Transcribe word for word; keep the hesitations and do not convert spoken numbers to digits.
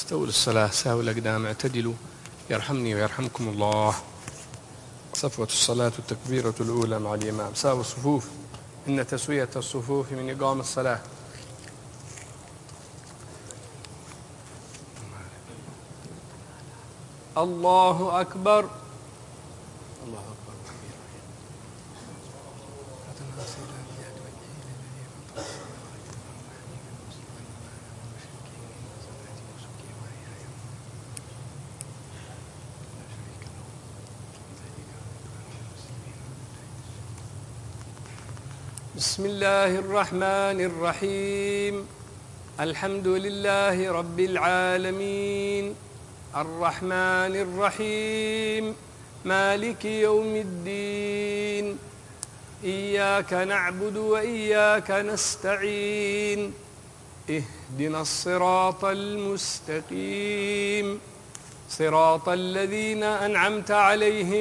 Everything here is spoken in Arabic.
استووا للصلاة، ساووا الأقدام، اعتدلوا يرحمني ويرحمكم الله. صفوة الصلاة التكبيرة الأولى مع الإمام. ساووا الصفوف، إن تسوية الصفوف من إقام الصلاة. الله أكبر. الله أكبر. بسم الله الرحمن الرحيم. الحمد لله رب العالمين، الرحمن الرحيم، مالك يوم الدين، إياك نعبد وإياك نستعين، اهدنا الصراط المستقيم، صراط الذين أنعمت عليهم